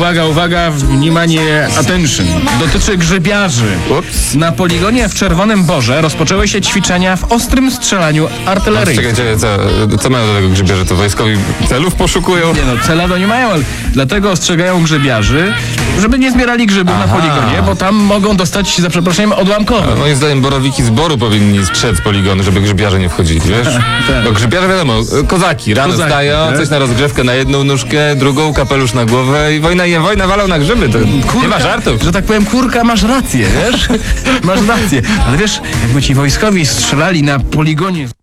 Uwaga, wнимanie, attention. Dotyczy grzybiarzy. Ups. Na poligonie w Czerwonym Borze rozpoczęły się ćwiczenia w ostrym strzelaniu artyleryjnym. Czekajcie, co mają do tego grzybiarze? To wojskowi celów poszukują? Nie no, cela to nie mają, ale dlatego ostrzegają grzybiarzy, żeby nie zbierali grzybów na poligonie, bo tam mogą dostać, za przeproszeniem, odłamkowe. Moim zdaniem borowiki z boru powinni strzec poligony, żeby grzybiarze nie wchodzili, wiesz? Tak. Bo grzybiarze wiadomo, kozaki, rano Kozaki, wstają, tak? coś na rozgrzewkę na jedną nóżkę, drugą, kapelusz na głowę i wojna walą na grzyby, to nie ma żartów. Że tak powiem, kurka, masz rację, wiesz? Masz rację. Ale wiesz, jakby ci wojskowi strzelali na poligonie